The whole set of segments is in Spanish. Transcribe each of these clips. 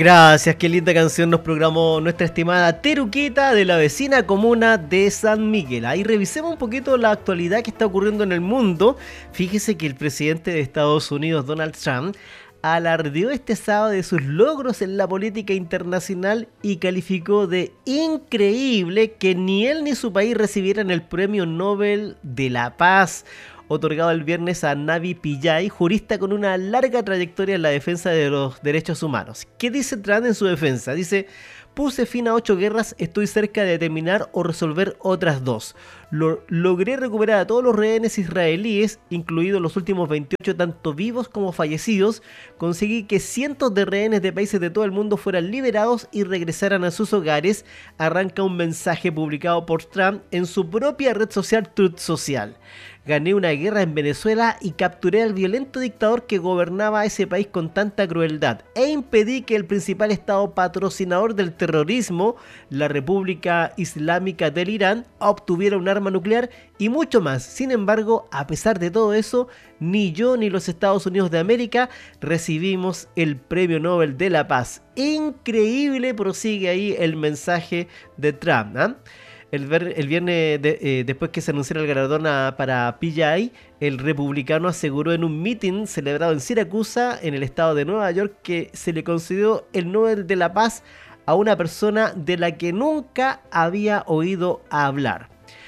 Gracias, qué linda canción nos programó nuestra estimada Teruquita de la vecina comuna de San Miguel. Ahí revisemos un poquito la actualidad que está ocurriendo en el mundo. Fíjese que el presidente de Estados Unidos, Donald Trump, alardeó este sábado de sus logros en la política internacional y calificó de increíble que ni él ni su país recibieran el Premio Nobel de la Paz, otorgado el viernes a Navi Pillay, jurista con una larga trayectoria en la defensa de los derechos humanos. ¿Qué dice Trump en su defensa? Dice: puse fin a 8 guerras, estoy cerca de terminar o resolver otras 2. Logré recuperar a todos los rehenes israelíes, incluidos los últimos 28, tanto vivos como fallecidos. Conseguí que cientos de rehenes de países de todo el mundo fueran liberados y regresaran a sus hogares. Arranca un mensaje publicado por Trump en su propia red social Truth Social. Gané una guerra en Venezuela y capturé al violento dictador que gobernaba ese país con tanta crueldad e impedí que el principal estado patrocinador del terrorismo, la República Islámica del Irán, obtuviera un arma nuclear y mucho más. Sin embargo, a pesar de todo eso, ni yo ni los Estados Unidos de América recibimos el Premio Nobel de la Paz. Increíble, prosigue ahí el mensaje de Trump, ¿eh? El viernes, después que se anunciara el galardón para Pillay, el republicano aseguró en un mitin celebrado en Siracusa, en el estado de Nueva York, que se le concedió el Nobel de la Paz a una persona de la que nunca había oído hablar.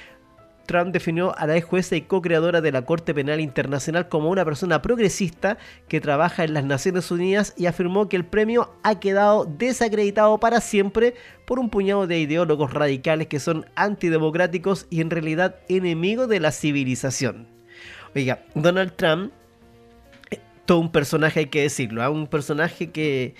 Trump definió a la ex jueza y co-creadora de la Corte Penal Internacional como una persona progresista que trabaja en las Naciones Unidas y afirmó que el premio ha quedado desacreditado para siempre por un puñado de ideólogos radicales que son antidemocráticos y en realidad enemigos de la civilización. Oiga, Donald Trump, todo un personaje, hay que decirlo, un personaje que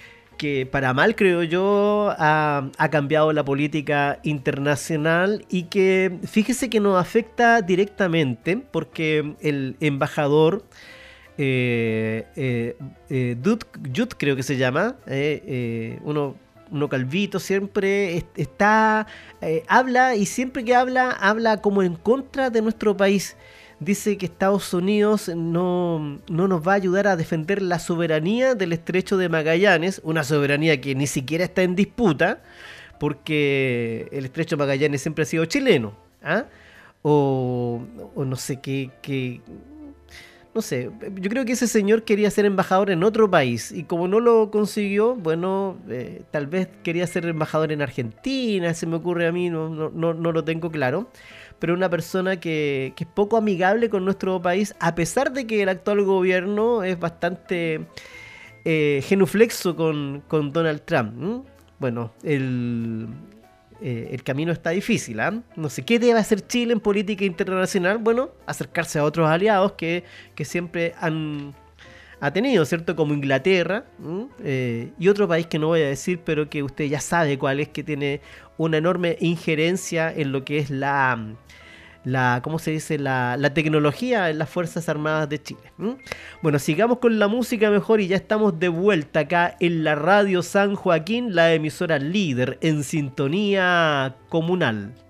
para mal, creo yo, ha cambiado la política internacional y que fíjese que nos afecta directamente porque el embajador Judd, creo que se llama, uno calvito, siempre habla, y siempre que habla como en contra de nuestro país. Dice que Estados Unidos no nos va a ayudar a defender la soberanía del Estrecho de Magallanes, una soberanía que ni siquiera está en disputa, porque el Estrecho de Magallanes siempre ha sido chileno, ¿ah? O no sé qué. No sé, yo creo que ese señor quería ser embajador en otro país y como no lo consiguió, bueno, tal vez quería ser embajador en Argentina, se me ocurre a mí, no lo tengo claro. Pero una persona que es poco amigable con nuestro país, a pesar de que el actual gobierno es bastante genuflexo con Donald Trump. Bueno, el camino está difícil, ¿eh? No sé, ¿qué debe hacer Chile en política internacional? Bueno, acercarse a otros aliados que siempre ha tenido, ¿cierto? Como Inglaterra, y otro país que no voy a decir, pero que usted ya sabe cuál es, que tiene una enorme injerencia en lo que es ¿cómo se dice? La tecnología en las Fuerzas Armadas de Chile. Bueno, sigamos con la música mejor y ya estamos de vuelta acá en la Radio San Joaquín, la emisora líder en sintonía comunal.